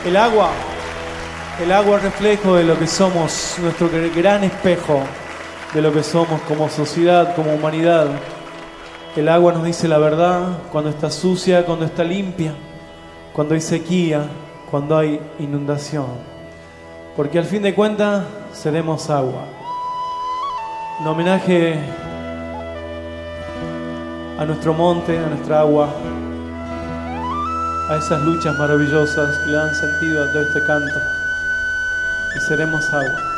El agua es reflejo de lo que somos, nuestro gran espejo de lo que somos como sociedad, como humanidad. El agua nos dice la verdad cuando está sucia, cuando está limpia, cuando hay sequía, cuando hay inundación. Porque al fin de cuentas seremos agua. Un homenaje a nuestro monte, a nuestra agua, a esas luchas maravillosas que le dan sentido a todo este canto. Y seremos agua.